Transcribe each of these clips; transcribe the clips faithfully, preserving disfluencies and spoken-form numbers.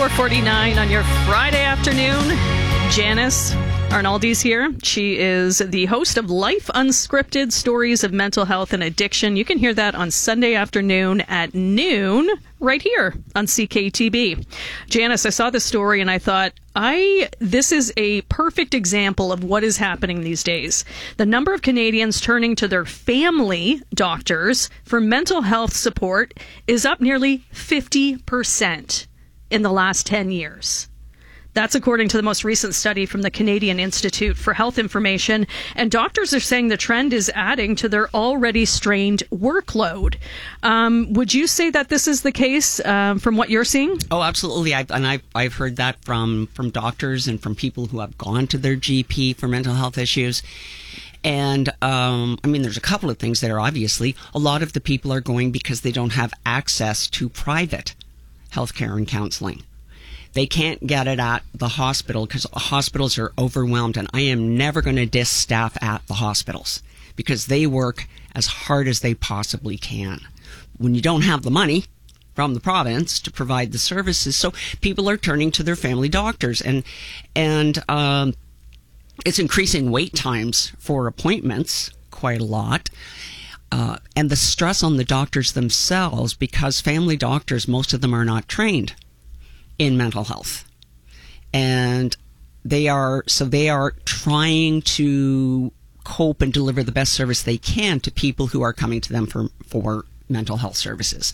forty-nine on your Friday afternoon. Janice Arnaldi's here. She is the host of Life Unscripted, Stories of Mental Health and Addiction. You can hear that on Sunday afternoon at noon right here on C K T B. Janice, I saw this story and I thought, I this is a perfect example of what is happening these days. The number of Canadians turning to their family doctors for mental health support is up nearly fifty percent in the last ten years. That's according to the most recent study from the Canadian Institute for Health Information. And doctors are saying the trend is adding to their already strained workload. Um, would you say that this is the case um, from what you're seeing? Oh, absolutely. I've, and I've, I've heard that from, from doctors and from people who have gone to their G P for mental health issues. And, um, I mean, there's a couple of things there, obviously. A lot of the people are going because they don't have access to private healthcare and counseling. They can't get it at the hospital because hospitals are overwhelmed, and I am never going to diss staff at the hospitals because they work as hard as they possibly can. When you don't have the money from the province to provide the services, so people are turning to their family doctors, and and um, it's increasing wait times for appointments quite a lot. Uh, and the stress on the doctors themselves, because family doctors, most of them are not trained in mental health, and they are so they are trying to cope and deliver the best service they can to people who are coming to them for for mental health services.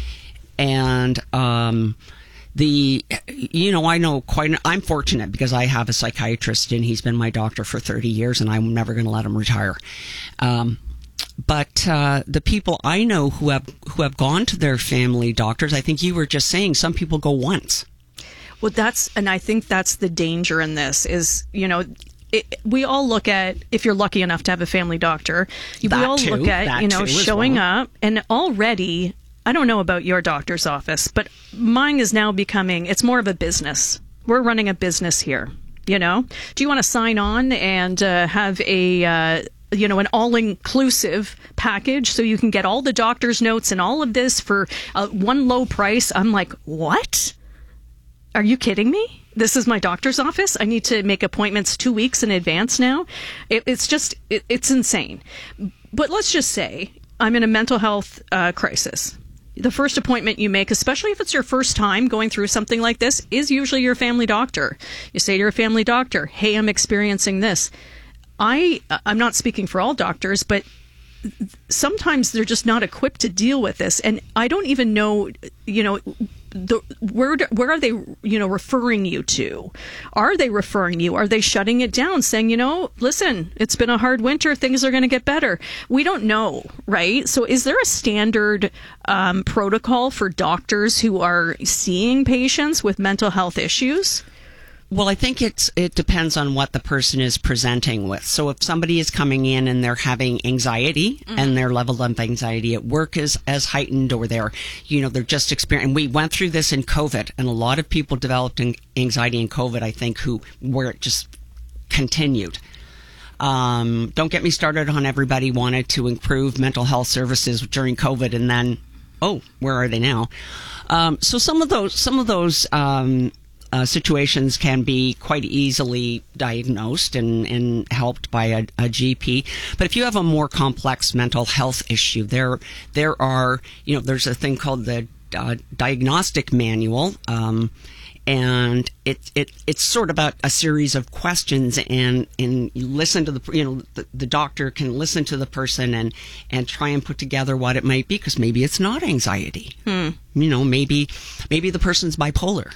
And um, the you know I know quite I'm fortunate because I have a psychiatrist and he's been my doctor for thirty years, and I'm never going to let him retire. Um, But uh, the people I know who have who have gone to their family doctors, I think you were just saying, some people go once. Well, that's, and I think that's the danger in this is, you know, it, we all look at, if you're lucky enough to have a family doctor, we That all too, look at, that you know, too as showing well. up, and already, I don't know about your doctor's office, but mine is now becoming, it's more of a business. We're running a business here, you know? Do you want to sign on and uh, have a... Uh, you know, an all-inclusive package so you can get all the doctor's notes and all of this for uh, one low price? I'm like, what? Are you kidding me? This is my doctor's office? I need to make appointments two weeks in advance now? It, it's just, it, it's insane. But let's just say I'm in a mental health uh, crisis. The first appointment you make, especially if it's your first time going through something like this, is usually your family doctor. You say to your family doctor, hey, I'm experiencing this. I, I'm not speaking for all doctors, but sometimes they're just not equipped to deal with this. And I don't even know, you know, the, where, where are they, you know, referring you to? Are they referring you? Are they shutting it down, saying, you know, listen, it's been a hard winter. Things are going to get better. We don't know, right? So is there a standard um, protocol for doctors who are seeing patients with mental health issues? Well, I think it's it depends on what the person is presenting with. So if somebody is coming in and they're having anxiety mm-hmm. and their level of anxiety at work is as heightened, or they're, you know, they're just experiencing, we went through this in COVID, and a lot of people developed anxiety in COVID, I think, who where it just continued. Um, don't get me started on everybody wanted to improve mental health services during COVID, and then, oh, where are they now? Um, so some of those, some of those, um, Uh, situations can be quite easily diagnosed and, and helped by a, a G P. But if you have a more complex mental health issue, there there are, you know, there's a thing called the uh, diagnostic manual, um, and it it it's sort of a, a series of questions, and and you listen to the, you know, the, the doctor can listen to the person and and try and put together what it might be, because maybe it's not anxiety. Hmm. You know, maybe maybe the person's bipolar.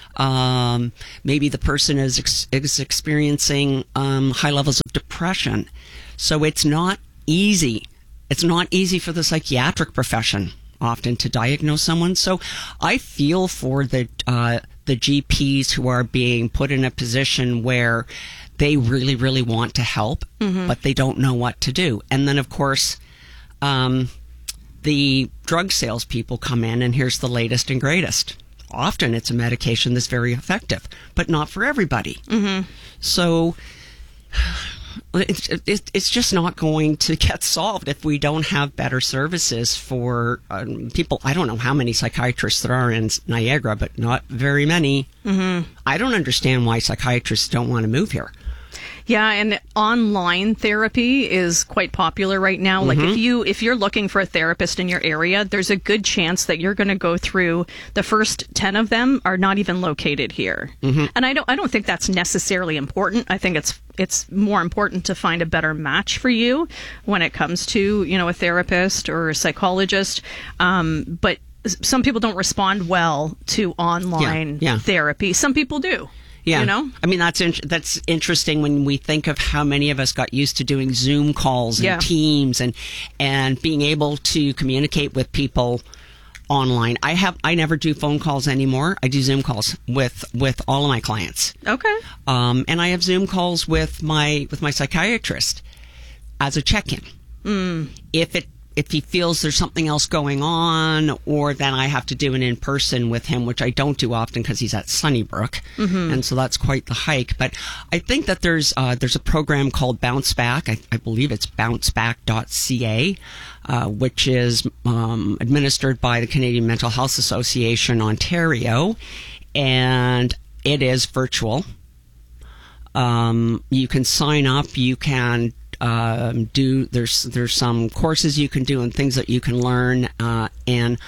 Um, maybe the person is ex- is experiencing um, high levels of depression. So it's not easy. It's not easy for the psychiatric profession often to diagnose someone. So I feel for the uh, the G Ps who are being put in a position where they really, really want to help, mm-hmm. but they don't know what to do. And then, of course, um, the drug salespeople come in, and here's the latest and greatest. Often it's a medication that's very effective, but not for everybody. Mm-hmm. So it's, it, it's just not going to get solved if we don't have better services for um, people. I don't know how many psychiatrists there are in Niagara, but not very many. Mm-hmm. I don't understand why psychiatrists don't want to move here. Yeah, and online therapy is quite popular right now. Like mm-hmm. if you if you're looking for a therapist in your area, there's a good chance that you're going to go through the first ten of them are not even located here. Mm-hmm. And I don't I don't think that's necessarily important. I think it's it's more important to find a better match for you when it comes to, you know, a therapist or a psychologist. Um, but some people don't respond well to online yeah, yeah. therapy. Some people do. Yeah, you know? I mean, that's in- that's interesting when we think of how many of us got used to doing Zoom calls and yeah. Teams and and being able to communicate with people online. I have I never do phone calls anymore. I do Zoom calls with with all of my clients. Okay. Um, and I have Zoom calls with my with my psychiatrist as a check-in. Mm. If it If he feels there's something else going on, or then I have to do an in-person with him, which I don't do often because he's at Sunnybrook, mm-hmm. and so that's quite the hike. But I think that there's uh, there's a program called Bounce Back. I, I believe it's bounce back dot c a, uh, which is um, administered by the Canadian Mental Health Association, Ontario, and it is virtual. Um, you can sign up. You can Um, do there's there's some courses you can do and things that you can learn, uh, and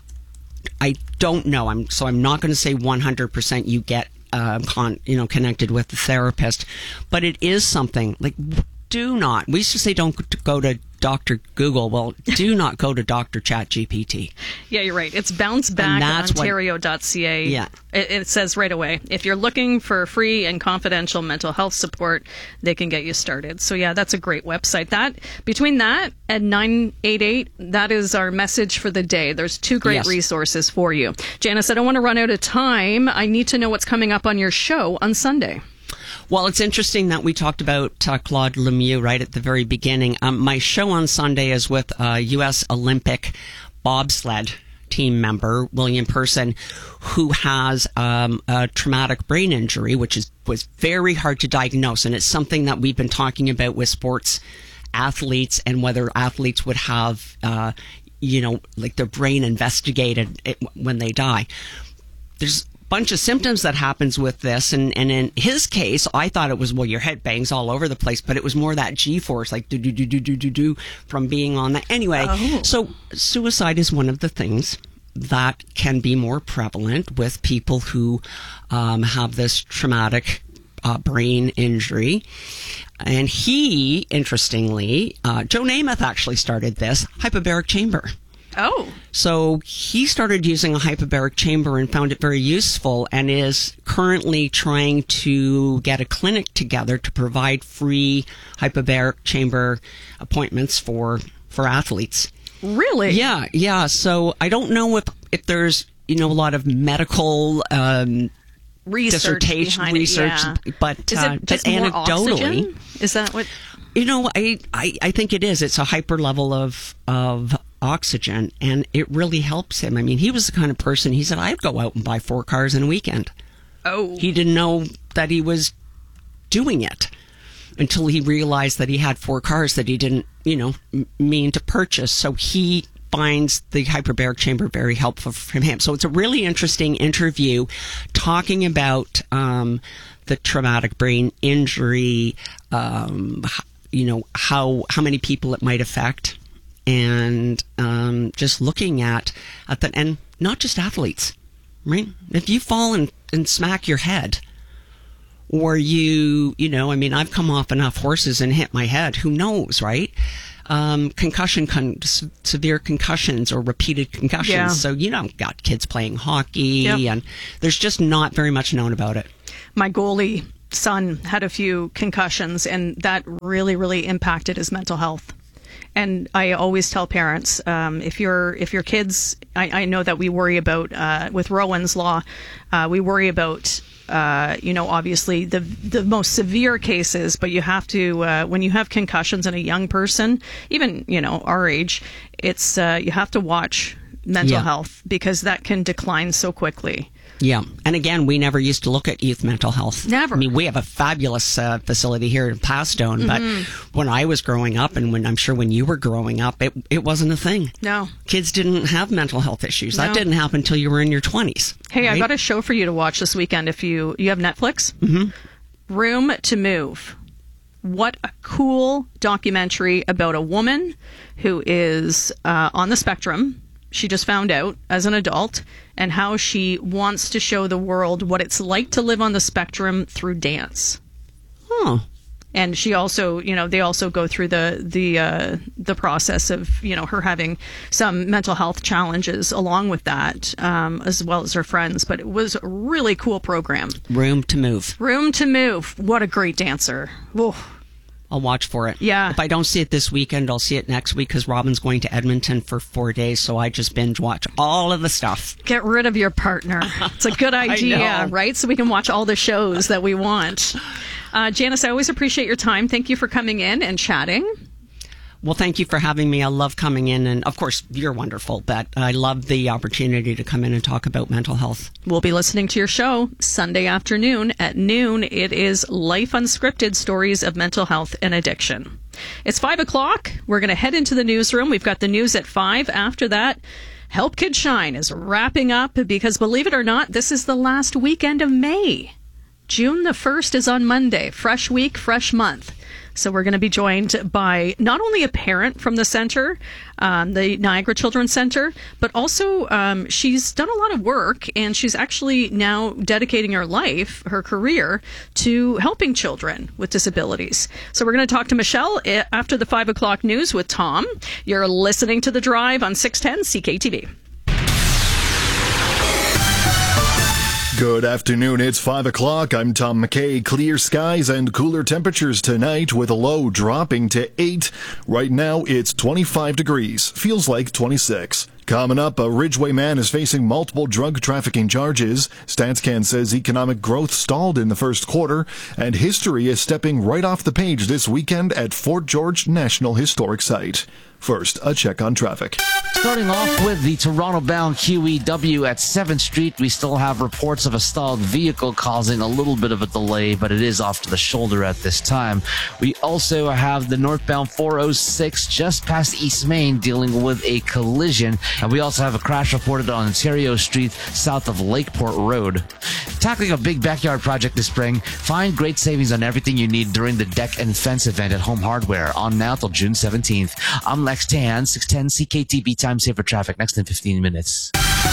I don't know. I'm so I'm not going to say one hundred percent you get uh, con, you know connected with the therapist, but it is something like do not. We used to say don't go to Doctor Google. Well, do not go to Doctor Chat G P T. Yeah, you're right. It's bounce back ontario dot c a. Yeah. It, it says right away, if you're looking for free and confidential mental health support, they can get you started. So yeah, that's a great website. That between that and nine eight eight, that is our message for the day. There's two great yes. resources for you. Janice, I don't want to run out of time. I need to know what's coming up on your show on Sunday. Well, it's interesting that we talked about uh, Claude Lemieux right at the very beginning. Um, my show on Sunday is with a U S Olympic bobsled team member, William Person, who has um, a traumatic brain injury, which is was very hard to diagnose. And it's something that we've been talking about with sports athletes and whether athletes would have, uh, you know, like their brain investigated it when they die. There's bunch of symptoms that happens with this, and, and in his case, I thought it was, well, your head bangs all over the place, but it was more that G-force, like do do do do do do do from being on that. Anyway, oh. So suicide is one of the things that can be more prevalent with people who um, have this traumatic uh, brain injury. And he, interestingly, uh, Joe Namath actually started this hyperbaric chamber. Oh. So he started using a hyperbaric chamber and found it very useful and is currently trying to get a clinic together to provide free hyperbaric chamber appointments for, for athletes. Really? Yeah, yeah. So I don't know if, if there's, you know, a lot of medical um, research dissertation research, it, yeah. but, is uh, it just but more anecdotally. Oxygen? Is that what? You know, I, I, I think it is. It's a hyper level of of oxygen, and it really helps him. I mean, he was the kind of person, he said, I'd go out and buy four cars in a weekend. Oh. He didn't know that he was doing it until he realized that he had four cars that he didn't, you know, m- mean to purchase. So he finds the hyperbaric chamber very helpful for him. So it's a really interesting interview talking about um, the traumatic brain injury, um, you know, how how many people it might affect, and um, just looking at at the and not just athletes, right? If you fall and, and smack your head, or you you know, I mean, I've come off enough horses and hit my head. Who knows, right? Um, concussion, con- severe concussions or repeated concussions. Yeah. So you know, got kids playing hockey, yep. and there's just not very much known about it. My goalie son had a few concussions, and that really, really impacted his mental health. And I always tell parents, um, if your if your kids, I, I know that we worry about uh, with Rowan's Law, uh, we worry about uh, you know obviously the the most severe cases, but you have to uh, when you have concussions in a young person, even you know our age, it's uh, you have to watch mental yeah. health because that can decline so quickly. Yeah. And again, we never used to look at youth mental health. Never. I mean, we have a fabulous uh, facility here in Pastone, mm-hmm. but when I was growing up, and when I'm sure when you were growing up, it, it wasn't a thing. No. Kids didn't have mental health issues. No. That didn't happen until you were in your twenties. Hey, right? I got a show for you to watch this weekend if you, you have Netflix. Mm-hmm. Room to Move. What a cool documentary about a woman who is uh, on the spectrum. She just found out as an adult, and how she wants to show the world what it's like to live on the spectrum through dance. Huh. And she also, you know, they also go through the the uh, the process of, you know, her having some mental health challenges along with that, um, as well as her friends. But it was a really cool program. Room to Move. Room to Move. What a great dancer. Whoa. I'll watch for it. Yeah. If I don't see it this weekend, I'll see it next week because Robin's going to Edmonton for four days. So I just binge watch all of the stuff. Get rid of your partner. It's a good idea, know. right? So we can watch all the shows that we want. Uh, Janice, I always appreciate your time. Thank you for coming in and chatting. Well, thank you for having me. I love coming in. And of course, you're wonderful, but I love the opportunity to come in and talk about mental health. We'll be listening to your show Sunday afternoon at noon. It is Life Unscripted, Stories of Mental Health and Addiction. It's five o'clock. We're going to head into the newsroom. We've got the news at five. After that, Help Kids Shine is wrapping up because, believe it or not, this is the last weekend of May. June the first is on Monday. Fresh week, fresh month. So we're going to be joined by not only a parent from the center, um, the Niagara Children's Center, but also um, she's done a lot of work, and she's actually now dedicating her life, her career, to helping children with disabilities. So we're going to talk to Michelle after the five o'clock news with Tom. You're listening to The Drive on six ten C K T V. Good afternoon, it's five o'clock. I'm Tom McKay. Clear skies and cooler temperatures tonight with a low dropping to eight. Right now it's twenty-five degrees. Feels like twenty-six. Coming up, a Ridgeway man is facing multiple drug trafficking charges. StatsCan says economic growth stalled in the first quarter, and history is stepping right off the page this weekend at Fort George National Historic Site. First, a check on traffic. Starting off with the Toronto-bound Q E W at seventh Street, we still have reports of a stalled vehicle causing a little bit of a delay, but it is off to the shoulder at this time. We also have the northbound four oh six just past East Main dealing with a collision, and we also have a crash reported on Ontario Street south of Lakeport Road. Tackling a big backyard project this spring, find great savings on everything you need during the Deck and Fence event at Home Hardware on now till June seventeenth. I'm Lex Tan, six ten C K T V time saver traffic next in fifteen minutes.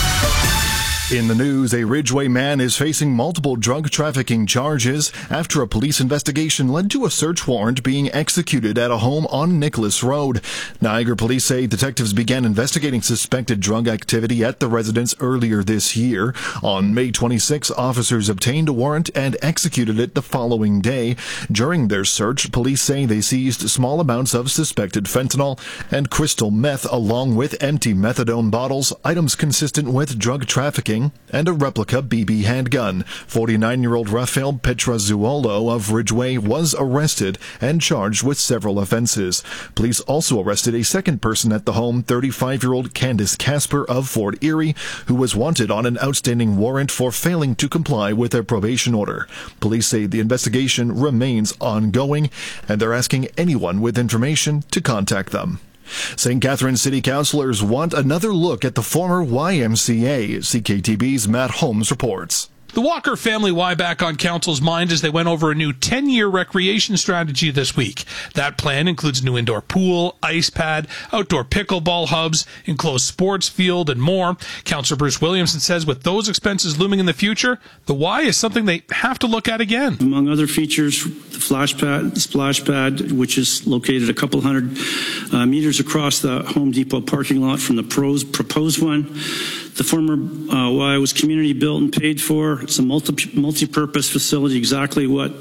In the news, a Ridgeway man is facing multiple drug trafficking charges after a police investigation led to a search warrant being executed at a home on Nicholas Road. Niagara police say detectives began investigating suspected drug activity at the residence earlier this year. On May twenty-sixth, officers obtained a warrant and executed it the following day. During their search, police say they seized small amounts of suspected fentanyl and crystal meth along with empty methadone bottles, items consistent with drug trafficking, and a replica B B handgun. forty-nine-year-old Rafael Petrazuolo of Ridgeway was arrested and charged with several offenses. Police also arrested a second person at the home, thirty-five-year-old Candice Casper of Fort Erie, who was wanted on an outstanding warrant for failing to comply with a probation order. Police say the investigation remains ongoing, and they're asking anyone with information to contact them. Saint Catharines City Councillors want another look at the former Y M C A. C K T V's Matt Holmes reports. The Walker family why back on council's mind as they went over a new ten-year recreation strategy this week. That plan includes new indoor pool, ice pad, outdoor pickleball hubs, enclosed sports field, and more. Councillor Bruce Williamson says with those expenses looming in the future, the Y is something they have to look at again. Among other features, the flash pad, the splash pad, which is located a couple hundred uh, meters across the Home Depot parking lot from the pros, proposed one. The former uh, Y was community built and paid for. It's a multi, multi-purpose facility, exactly what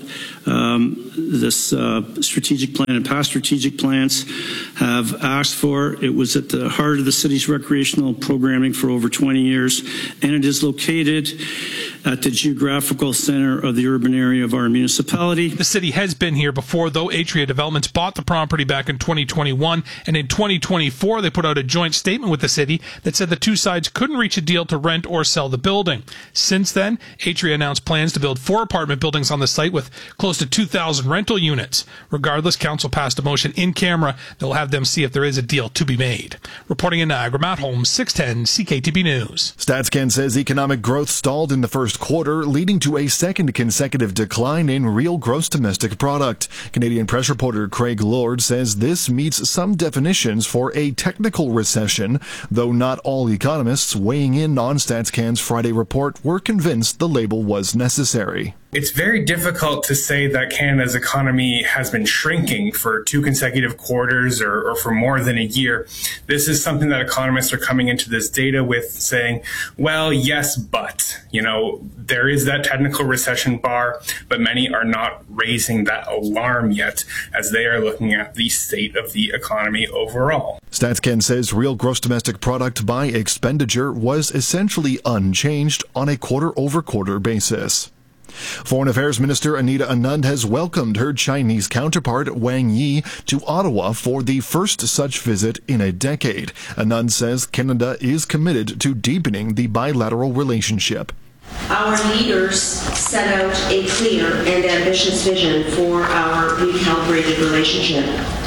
um, this uh, strategic plan and past strategic plans have asked for. It was at the heart of the city's recreational programming for over twenty years, and it is located at the geographical center of the urban area of our municipality. The city has been here before, though. Atria Developments bought the property back in twenty twenty-one, and in twenty twenty-four they put out a joint statement with the city that said the two sides couldn't reach a deal to rent or sell the building. Since then, Atria announced plans to build four apartment buildings on the site with close to two thousand rental units. Regardless, council passed a motion in camera that will have them see if there is a deal to be made. Reporting in Niagara, Matt Holmes, six ten C K T B News. StatsCan says economic growth stalled in the first quarter, leading to a second consecutive decline in real gross domestic product. Canadian press reporter Craig Lord says this meets some definitions for a technical recession, though not all economists weighing in on StatsCan's Friday report were convinced the label was necessary. It's very difficult to say that Canada's economy has been shrinking for two consecutive quarters or, or for more than a year. This is something that economists are coming into this data with saying, well, yes, but, you know, there is that technical recession bar, but many are not raising that alarm yet as they are looking at the state of the economy overall. StatsCan says real gross domestic product by expenditure was essentially unchanged on a quarter-over-quarter basis. Foreign Affairs Minister Anita Anand has welcomed her Chinese counterpart Wang Yi to Ottawa for the first such visit in a decade. Anand says Canada is committed to deepening the bilateral relationship. Our leaders set out a clear and ambitious vision for our recalibrated relationship.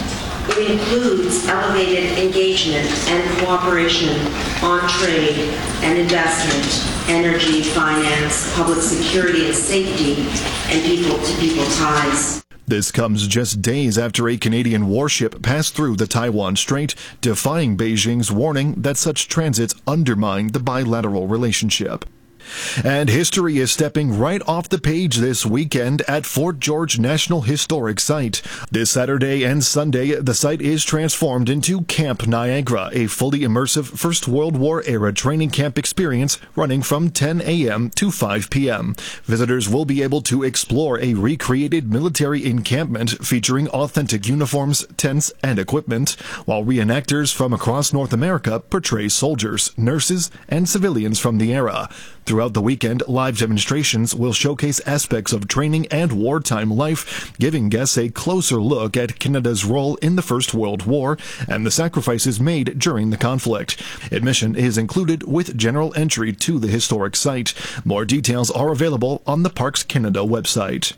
It includes elevated engagement and cooperation on trade and investment, energy, finance, public security and safety, and people-to-people ties. This comes just days after a Canadian warship passed through the Taiwan Strait, defying Beijing's warning that such transits undermine the bilateral relationship. And history is stepping right off the page this weekend at Fort George National Historic Site. This Saturday and Sunday, the site is transformed into Camp Niagara, a fully immersive First World War era training camp experience running from ten a.m. to five p.m. Visitors will be able to explore a recreated military encampment featuring authentic uniforms, tents, and equipment, while reenactors from across North America portray soldiers, nurses, and civilians from the era. Throughout the weekend, live demonstrations will showcase aspects of training and wartime life, giving guests a closer look at Canada's role in the First World War and the sacrifices made during the conflict. Admission is included with general entry to the historic site. More details are available on the Parks Canada website.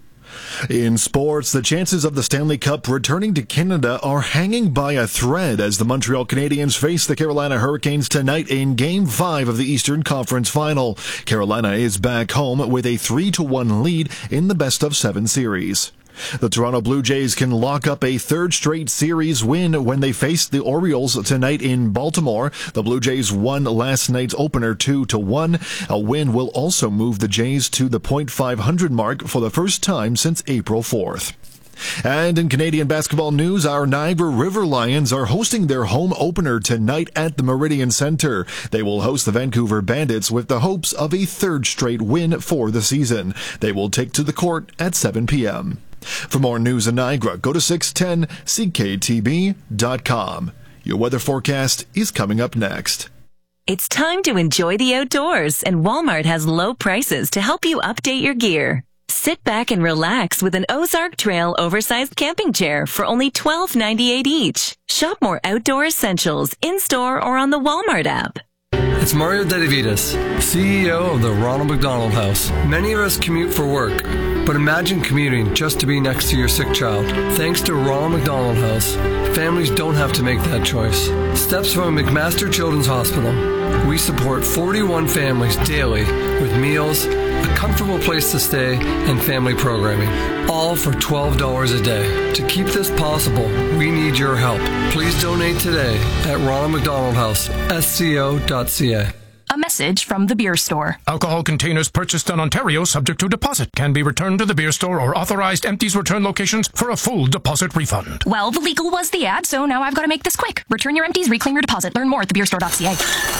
In sports, the chances of the Stanley Cup returning to Canada are hanging by a thread as the Montreal Canadiens face the Carolina Hurricanes tonight in Game five of the Eastern Conference Final. Carolina is back home with a three to one lead in the best-of-seven series. The Toronto Blue Jays can lock up a third straight series win when they face the Orioles tonight in Baltimore. The Blue Jays won last night's opener two to one. A win will also move the Jays to the point five hundred mark for the first time since April fourth. And in Canadian basketball news, our Niagara River Lions are hosting their home opener tonight at the Meridian Centre. They will host the Vancouver Bandits with the hopes of a third straight win for the season. They will take to the court at seven p.m. For more news in Niagara, go to six ten C K T B dot com. Your weather forecast is coming up next. It's time to enjoy the outdoors, and Walmart has low prices to help you update your gear. Sit back and relax with an Ozark Trail oversized camping chair for only twelve ninety-eight each. Shop more outdoor essentials in-store or on the Walmart app. It's Mario Dedivitas, C E O of the Ronald McDonald House. Many of us commute for work, but imagine commuting just to be next to your sick child. Thanks to Ronald McDonald House, families don't have to make that choice. Steps from McMaster Children's Hospital. We support forty-one families daily with meals, a comfortable place to stay, and family programming, all for twelve dollars a day. To keep this possible, we need your help. Please donate today at Ronald McDonald House, S C O dot C A. A message from the beer store. Alcohol containers purchased in Ontario subject to deposit can be returned to the beer store or authorized empties return locations for a full deposit refund. Well, the legal was the ad, so now I've got to make this quick. Return your empties, reclaim your deposit. Learn more at the beer store dot C A.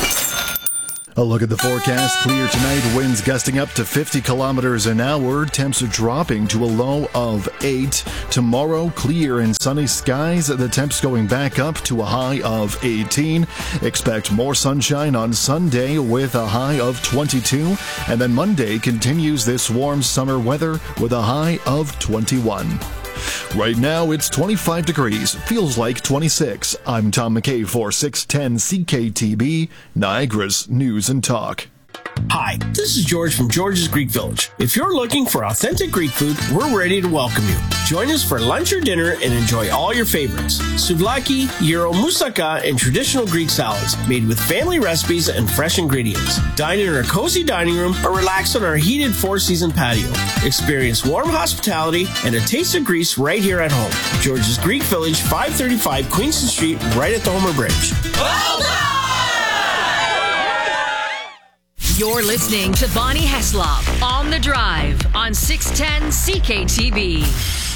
A look at the forecast. Clear tonight, winds gusting up to fifty kilometers an hour, temps dropping to a low of eight. Tomorrow, clear and sunny skies, the temps going back up to a high of eighteen. Expect more sunshine on Sunday with a high of twenty-two. And then Monday continues this warm summer weather with a high of twenty-one. Right now, it's twenty-five degrees. Feels like twenty-six. I'm Tom McKay for six ten C K T B, Niagara's News and Talk. Hi, this is George from George's Greek Village. If you're looking for authentic Greek food, we're ready to welcome you. Join us for lunch or dinner and enjoy all your favorites. Souvlaki, gyro, moussaka, and traditional Greek salads made with family recipes and fresh ingredients. Dine in our cozy dining room or relax on our heated four-season patio. Experience warm hospitality and a taste of Greece right here at home. George's Greek Village, five thirty-five Queenston Street, right at the Homer Bridge. Well done! You're listening to Bonnie Heslop on The Drive on six ten C K T B.